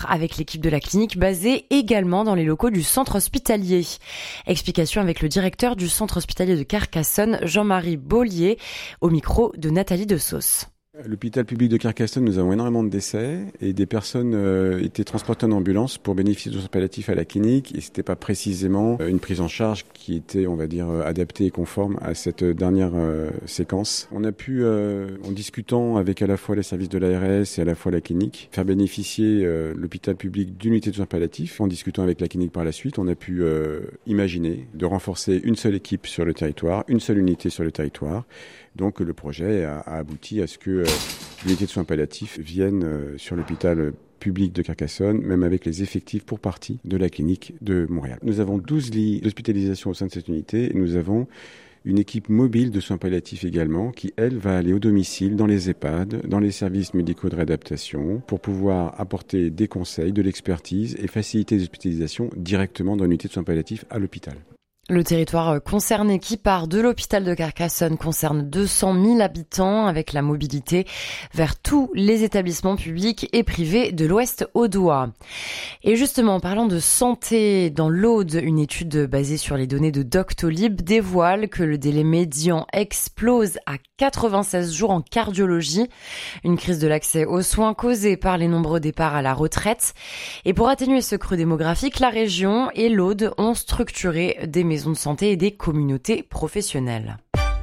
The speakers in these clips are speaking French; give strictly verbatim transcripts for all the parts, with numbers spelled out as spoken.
avec l'équipe de la clinique basée également dans les locaux du centre hospitalier. Explication avec le directeur du centre hospitalier de Carcassonne, Jean-Marie Beaulier, au micro de Nathalie Dessausse. À l'hôpital public de Carcassonne, nous avons énormément de décès et des personnes euh, étaient transportées en ambulance pour bénéficier de soins palliatifs à la clinique, et c'était pas précisément une prise en charge qui était, on va dire, adaptée et conforme à cette dernière euh, séquence. On a pu, euh, en discutant avec à la fois les services de l'A R S et à la fois la clinique, faire bénéficier euh, l'hôpital public d'une unité de soins palliatifs. En discutant avec la clinique par la suite, on a pu euh, imaginer de renforcer une seule équipe sur le territoire, une seule unité sur le territoire. Donc le projet a, a abouti à ce que euh, l'unité de soins palliatifs vienne euh, sur l'hôpital public de Carcassonne, même avec les effectifs pour partie de la clinique de Montréal. Nous avons douze lits d'hospitalisation au sein de cette unité et nous avons une équipe mobile de soins palliatifs également qui, elle, va aller au domicile, dans les EHPAD, dans les services médicaux de réadaptation pour pouvoir apporter des conseils, de l'expertise et faciliter les hospitalisations directement dans l'unité de soins palliatifs à l'hôpital. Le territoire concerné qui part de l'hôpital de Carcassonne concerne deux cent mille habitants avec la mobilité vers tous les établissements publics et privés de l'Ouest audois. Et justement, en parlant de santé, dans l'Aude, une étude basée sur les données de Doctolib dévoile que le délai médian explose à quatre-vingt-seize jours en cardiologie, une crise de l'accès aux soins causée par les nombreux départs à la retraite. Et pour atténuer ce creux démographique, la région et l'Aude ont structuré des maisons de santé et des communautés professionnelles.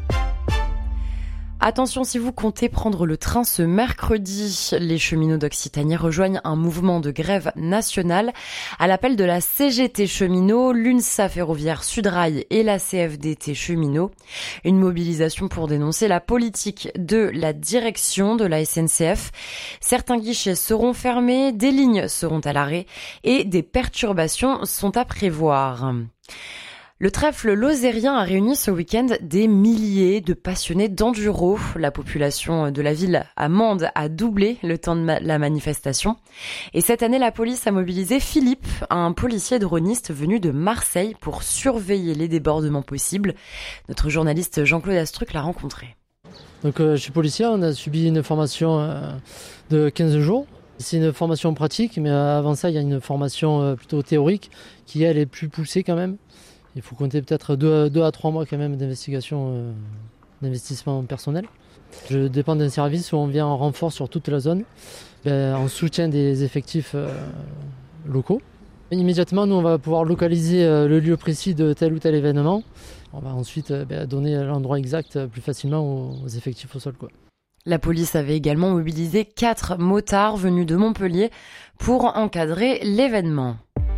Attention, si vous comptez prendre le train ce mercredi, les cheminots d'Occitanie rejoignent un mouvement de grève nationale à l'appel de la C G T Cheminots, l'UNSA Ferroviaire Sudrail et la C F D T Cheminots. Une mobilisation pour dénoncer la politique de la direction de la S N C F. Certains guichets seront fermés, des lignes seront à l'arrêt et des perturbations sont à prévoir. Le trèfle lozérien a réuni ce week-end des milliers de passionnés d'enduro. La population de la ville à Mende a doublé le temps de ma- la manifestation. Et cette année, la police a mobilisé Philippe, un policier droniste venu de Marseille pour surveiller les débordements possibles. Notre journaliste Jean-Claude Astruc l'a rencontré. Donc, euh, je suis policier, on a subi une formation euh, de quinze jours. C'est une formation pratique, mais avant ça, il y a une formation euh, plutôt théorique qui, elle, est plus poussée quand même. Il faut compter peut-être deux, deux à trois mois quand même d'investigation, euh, d'investissement personnel. Je dépends d'un service où on vient en renfort sur toute la zone, ben, en soutien des effectifs euh, locaux. Immédiatement, nous, on va pouvoir localiser euh, le lieu précis de tel ou tel événement. On va ensuite euh, ben, donner l'endroit exact euh, plus facilement aux, aux effectifs au sol, quoi. La police avait également mobilisé quatre motards venus de Montpellier pour encadrer l'événement.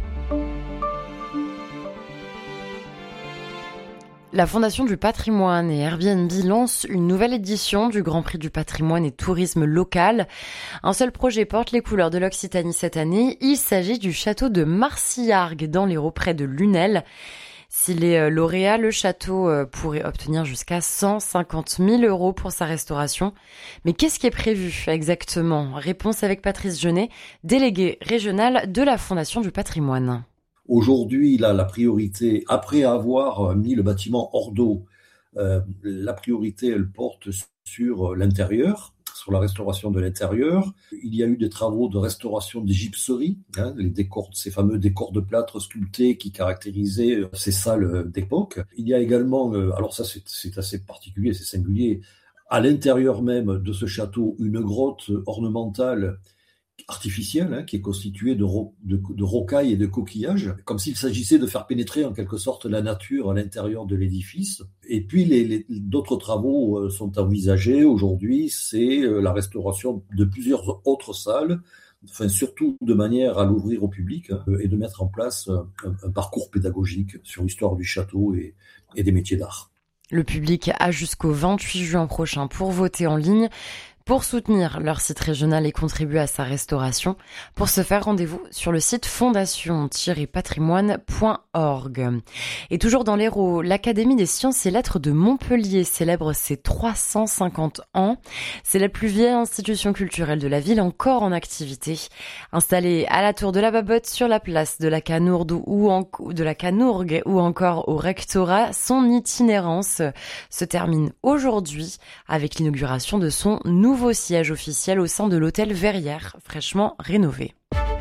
La Fondation du patrimoine et Airbnb lancent une nouvelle édition du Grand Prix du patrimoine et tourisme local. Un seul projet porte les couleurs de l'Occitanie cette année. Il s'agit du château de Marcillargues dans l'Hérault près de Lunel. S'il est lauréat, le château pourrait obtenir jusqu'à cent cinquante mille euros pour sa restauration. Mais qu'est-ce qui est prévu exactement ? Réponse avec Patrice Genet, délégué régional de la Fondation du patrimoine. Aujourd'hui, là, la priorité, après avoir mis le bâtiment hors d'eau, euh, la priorité, elle porte sur l'intérieur, sur la restauration de l'intérieur. Il y a eu des travaux de restauration des gypseries, hein, les décors, ces fameux décors de plâtre sculptés qui caractérisaient ces salles d'époque. Il y a également, euh, alors ça c'est, c'est assez particulier, c'est singulier, à l'intérieur même de ce château, une grotte ornementale artificielle, hein, qui est constituée de, ro- de, de rocailles et de coquillages, comme s'il s'agissait de faire pénétrer en quelque sorte la nature à l'intérieur de l'édifice. Et puis les, les, d'autres travaux euh, sont envisagés aujourd'hui, c'est euh, la restauration de plusieurs autres salles, enfin surtout de manière à l'ouvrir au public, hein, et de mettre en place un, un parcours pédagogique sur l'histoire du château et, et des métiers d'art. Le public a jusqu'au vingt-huit juin prochain pour voter en ligne, pour soutenir leur site régional et contribuer à sa restauration. Pour ce faire, rendez-vous sur le site fondation tiret patrimoine point org. Et toujours dans l'Hérault, l'Académie des sciences et lettres de Montpellier célèbre ses trois cent cinquante ans. C'est la plus vieille institution culturelle de la ville encore en activité. Installée à la tour de la Babotte sur la place de la Canourde ou en, de la Canourgue ou encore au rectorat, son itinérance se termine aujourd'hui avec l'inauguration de son nouveau siège officiel au sein de l'hôtel Verrières, fraîchement rénové.